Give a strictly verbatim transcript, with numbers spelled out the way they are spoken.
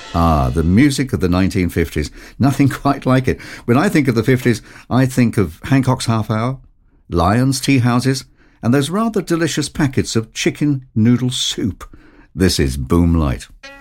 Ah, the music of the nineteen fifties. Nothing quite like it. When I think of the fifties, I think of Hancock's Half Hour, Lyons tea houses, and those rather delicious packets of chicken noodle soup. This is Boomlight.